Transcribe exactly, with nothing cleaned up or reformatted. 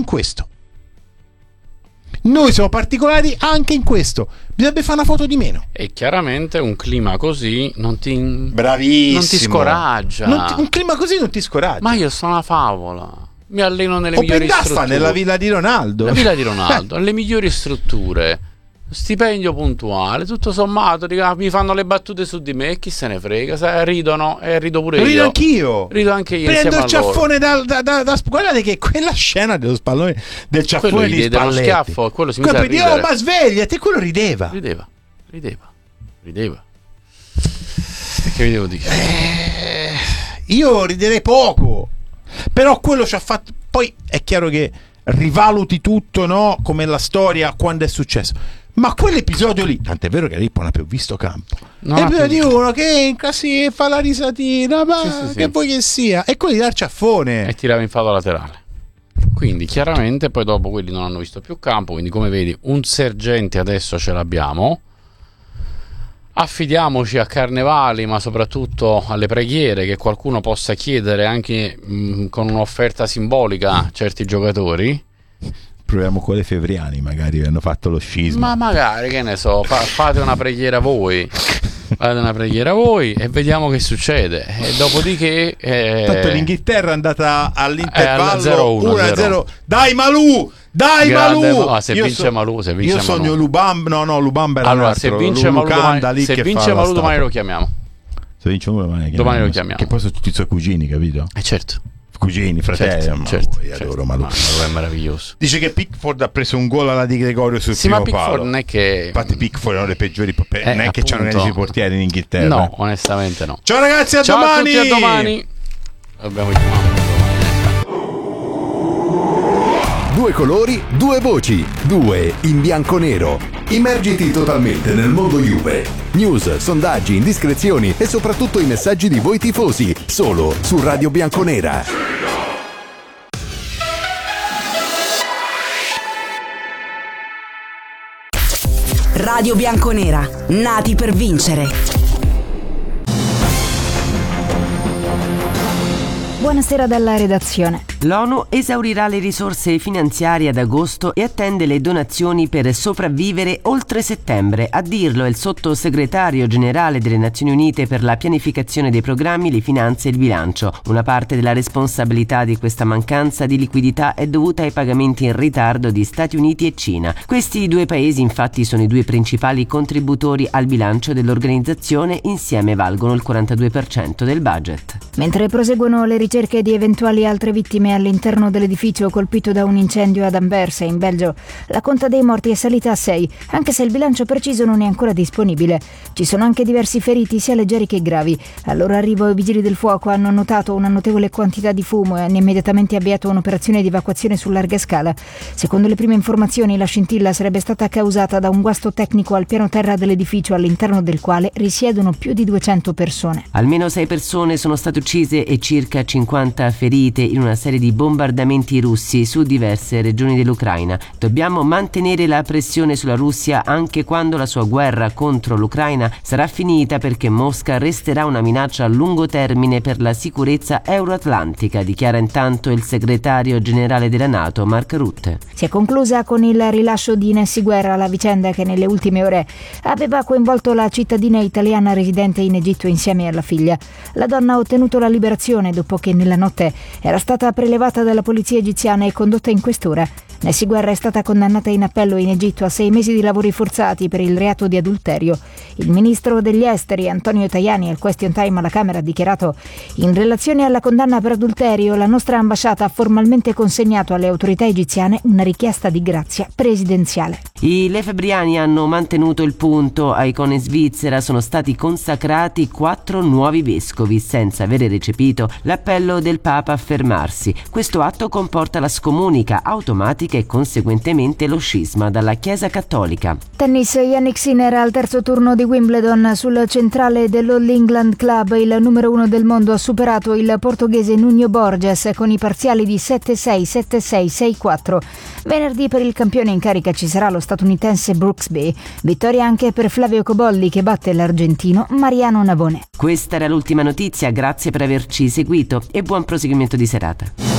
questo. Noi siamo particolari anche in questo. Bisogna fare una foto di meno. E chiaramente un clima così non ti Bravissimo. non ti scoraggia. Non ti, un clima così non ti scoraggia. Ma io sono una favola. Mi alleno nelle o migliori Pendaffa strutture. nella villa di Ronaldo. La villa di Ronaldo, nelle migliori strutture. Stipendio puntuale, tutto sommato, dico, mi fanno le battute su di me e chi se ne frega, sai, ridono e rido pure rido io. Anch'io. Rido anche io. Prendo il ciaffone da, da, da, da guardate che quella scena dello spallone del ciaffone quello di Spalletti. Quello schiaffo, quello si mise a ridere. Oh, ma svegliati, quello rideva. Rideva, rideva, rideva. Che vi devo dire? Eh, io riderei poco, però quello ci ha fatto. Poi è chiaro che rivaluti tutto, no? Come la storia quando è successo. Ma quell'episodio lì, tant'è vero che Rippo non ha più visto campo. No, l'episodio di uno che entra, sì, fa la risatina, ma sì, sì, che sì. vuoi che sia? E quelli dal ciaffone. E tirava in fallo laterale. Quindi chiaramente poi dopo quelli non hanno visto più campo. Quindi come vedi un sergente adesso ce l'abbiamo. Affidiamoci a carnevali, ma soprattutto alle preghiere, che qualcuno possa chiedere anche mh, con un'offerta simbolica a certi giocatori. Proviamo con le Fevriani, magari hanno fatto lo scisma. Ma magari, che ne so, fa, fate una preghiera voi. Fate una preghiera voi e vediamo che succede. E dopodiché eh, tanto l'Inghilterra è andata all'intervallo uno a zero. Dai Malù! Dai Grande, Malù! ah, se io vince so, Malù, se vince io sogno Malù. Lubamba, no no Lubamba era allora, un altro, se vince Malù domani, se vince Malù domani lo chiamiamo. Se vince Malù domani, domani lo chiamiamo. Che poi sono tutti i suoi cugini, capito? Eh certo. Cugini, fratelli, certo, ma certo, io certo. adoro Malù. Ma Malù è meraviglioso. Dice che Pickford ha preso un gol alla Di Gregorio sul sì, primo ma Pickford palo. non è che infatti Pickford è uno dei peggiori, eh, non è che c'hanno grandi portieri in Inghilterra. No, onestamente no. Ciao ragazzi, a Ciao domani. a tutti, a domani. Abbiamo chiamato. Due colori, due voci, due in bianco-nero. Immergiti totalmente nel mondo Juve. News, sondaggi, indiscrezioni e soprattutto i messaggi di voi tifosi, solo su Radio Bianconera. Radio Bianconera, nati per vincere. Buonasera dalla redazione. L'ONU esaurirà le risorse finanziarie ad agosto e attende le donazioni per sopravvivere oltre settembre. A dirlo è il sottosegretario generale delle Nazioni Unite per la pianificazione dei programmi, le finanze e il bilancio. Una parte della responsabilità di questa mancanza di liquidità è dovuta ai pagamenti in ritardo di Stati Uniti e Cina. Questi due paesi infatti sono i due principali contributori al bilancio dell'organizzazione, insieme valgono il quarantadue per cento del budget. Mentre proseguono le ricerche di eventuali altre vittime all'interno dell'edificio colpito da un incendio ad Anversa, in Belgio, la conta dei morti è salita a sei, anche se il bilancio preciso non è ancora disponibile. Ci sono anche diversi feriti, sia leggeri che gravi. Al loro arrivo i vigili del fuoco hanno notato una notevole quantità di fumo e hanno immediatamente avviato un'operazione di evacuazione su larga scala. Secondo le prime informazioni, la scintilla sarebbe stata causata da un guasto tecnico al piano terra dell'edificio, all'interno del quale risiedono più di duecento persone. Almeno sei persone sono state uccise e circa cinquanta ferite in una serie di bombardamenti russi su diverse regioni dell'Ucraina. Dobbiamo mantenere la pressione sulla Russia anche quando la sua guerra contro l'Ucraina sarà finita, perché Mosca resterà una minaccia a lungo termine per la sicurezza euroatlantica, dichiara intanto il segretario generale della NATO Mark Rutte. Si è conclusa con il rilascio di Nessy Guerra, la vicenda che nelle ultime ore aveva coinvolto la cittadina italiana residente in Egitto insieme alla figlia. La donna ha ottenuto la liberazione dopo che nella notte era stata prelevata dalla polizia egiziana e condotta in questura. Nessy Guerra è stata condannata in appello in Egitto a sei mesi di lavori forzati per il reato di adulterio. Il ministro degli esteri Antonio Tajani al Question Time alla Camera ha dichiarato: in relazione alla condanna per adulterio, la nostra ambasciata ha formalmente consegnato alle autorità egiziane una richiesta di grazia presidenziale. I lefebbriani hanno mantenuto il punto. A Icona in Svizzera sono stati consacrati quattro nuovi vescovi senza avere recepito l'appello del Papa a fermarsi. Questo atto comporta la scomunica automatica e conseguentemente lo scisma dalla Chiesa Cattolica. Tennis, Jannik Sinner al terzo turno di Wimbledon. Sul centrale dell'All England Club il numero uno del mondo ha superato il portoghese Nuno Borges con i parziali di sette sei, sette sei, sei quattro. Venerdì per il campione in carica ci sarà lo statunitense Brooksby. Vittoria anche per Flavio Cobolli che batte l'argentino Mariano Navone. Questa era l'ultima notizia, grazie per averci seguito e buon proseguimento di serata.